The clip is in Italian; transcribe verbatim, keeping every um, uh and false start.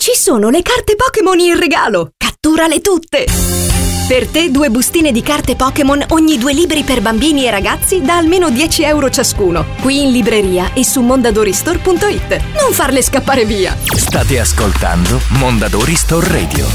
Ci sono le carte Pokémon in regalo! Catturale tutte! Per te due bustine di carte Pokémon ogni due libri per bambini e ragazzi da almeno dieci euro ciascuno. Qui in libreria e su mondadori store punto it. Non farle scappare via! State ascoltando Mondadori Store Radio.